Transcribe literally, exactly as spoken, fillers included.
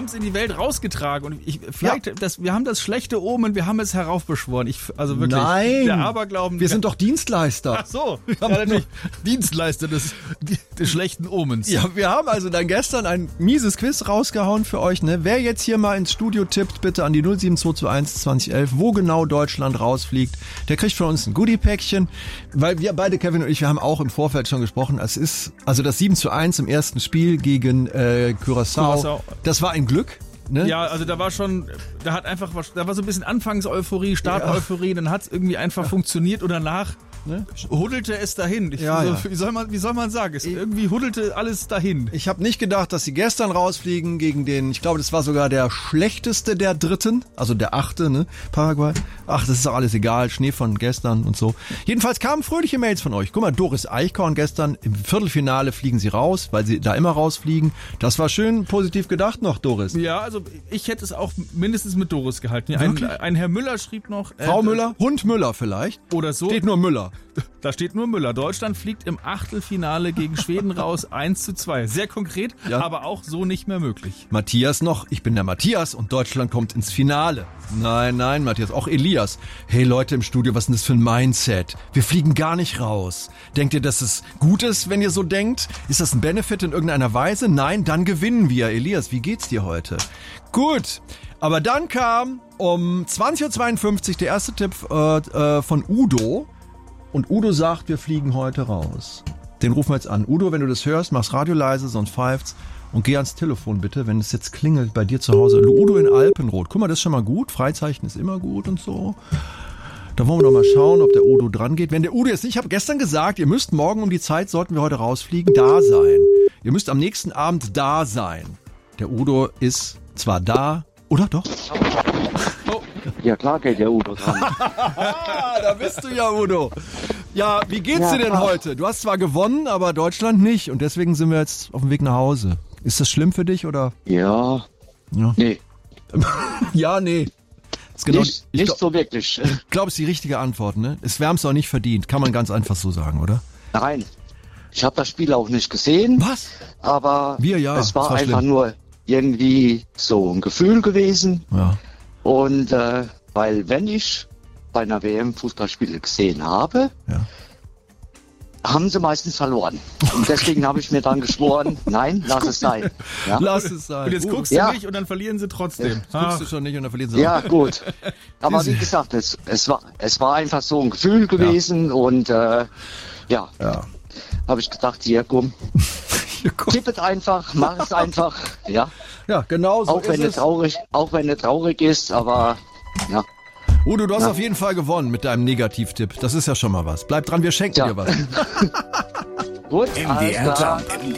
haben es in die Welt rausgetragen und ich, vielleicht, ja. das, wir haben das schlechte Omen, wir haben es heraufbeschworen. Ich, also wirklich. Nein. Der Aberglauben. Wir sind doch Dienstleister. Ach so. Ja, natürlich. Dienstleister des, des schlechten Omens. Ja, wir haben also dann gestern ein mieses Quiz rausgehauen für euch, ne? Wer jetzt hier mal ins Studio tippt, bitte an die null sieben zwei zwei eins zwanzig elf, wo genau Deutschland rausfliegt, der kriegt von uns ein Goodie-Päckchen, weil wir beide, Kevin und ich, wir haben auch im Vorfeld schon gesprochen, es ist, also das sieben zu eins im ersten Spiel gegen äh, Curaçao, Curaçao, das war ein Glück. Ne? Ja, also da war schon, da hat einfach, da war so ein bisschen Anfangs-Euphorie, Start-Euphorie, ja. Dann hat es irgendwie einfach ja. funktioniert und danach ne? huddelte es dahin. Ich, ja, so, ja. Wie soll man, wie soll man sagen? Es ich, irgendwie huddelte alles dahin. Ich habe nicht gedacht, dass sie gestern rausfliegen gegen den, ich glaube, das war sogar der schlechteste der Dritten, also der Achte, ne? Paraguay. Ach, das ist doch alles egal, Schnee von gestern und so. Jedenfalls kamen fröhliche Mails von euch. Guck mal, Doris Eichhorn gestern, im Viertelfinale fliegen sie raus, weil sie da immer rausfliegen. Das war schön positiv gedacht noch, Doris. Ja, also ich hätte es auch mindestens mit Doris gehalten. Ein, ein Herr Müller schrieb noch... Äh, Frau Müller? Hund Müller vielleicht? Oder so. Steht nur Müller. Da steht nur Müller. Deutschland fliegt im Achtelfinale gegen Schweden raus, eins zu zwei. Sehr konkret, ja. aber auch so nicht mehr möglich. Matthias noch, ich bin der Matthias und Deutschland kommt ins Finale. Nein, nein, Matthias, auch Elias. Hey Leute im Studio, was ist denn das für ein Mindset? Wir fliegen gar nicht raus. Denkt ihr, dass es gut ist, wenn ihr so denkt? Ist das ein Benefit in irgendeiner Weise? Nein, dann gewinnen wir. Elias, wie geht's dir heute? Gut, aber dann kam um zwanzig Uhr zweiundfünfzig der erste Tipp äh, äh, von Udo. Und Udo sagt, wir fliegen heute raus. Den rufen wir jetzt an. Udo, wenn du das hörst, mach's Radio leise, sonst pfeift's. Und geh ans Telefon bitte, wenn es jetzt klingelt bei dir zu Hause. Udo in Alpenrot. Guck mal, das ist schon mal gut. Freizeichen ist immer gut und so. Da wollen wir doch mal schauen, ob der Udo dran geht. Wenn der Udo jetzt nicht, ich habe gestern gesagt, ihr müsst morgen um die Zeit, sollten wir heute rausfliegen, da sein. Ihr müsst am nächsten Abend da sein. Der Udo ist zwar da, oder doch? Oh. Ja, klar geht der Udo dran. Da bist du ja, Udo. Ja, wie geht's ja, dir denn klar. heute? Du hast zwar gewonnen, aber Deutschland nicht. Und deswegen sind wir jetzt auf dem Weg nach Hause. Ist das schlimm für dich, oder? Ja. ja. Nee. ja, nee. Ist genau, nicht nicht glaub, so wirklich. Ich glaube, es ist die richtige Antwort, ne? Es wir haben es auch nicht verdient. Kann man ganz einfach so sagen, oder? Nein. Ich habe das Spiel auch nicht gesehen. Was? Aber wir, ja. es war, war einfach schlimm. nur irgendwie so ein Gefühl gewesen. Ja. Und äh, weil wenn ich bei einer W M Fußballspiele gesehen habe, ja. haben sie meistens verloren. Und deswegen habe ich mir dann geschworen, nein, lass es sein. Ja? Lass es sein. Und jetzt guckst du ja. nicht und dann verlieren sie trotzdem. Jetzt guckst du schon nicht und dann verlieren sie Ja, auch. gut. Aber wie gesagt, es, es, war, es war einfach so ein Gefühl gewesen ja. und äh, ja, ja. habe ich gedacht, hier komm, tipp es einfach, mach es einfach. Ja, ja genau so auch wenn es traurig, auch wenn es traurig ist, aber ja. Udo, du hast ja. auf jeden Fall gewonnen mit deinem Negativtipp. Das ist ja schon mal was. Bleib dran, wir schenken ja. dir was. Gut, M D R Jump.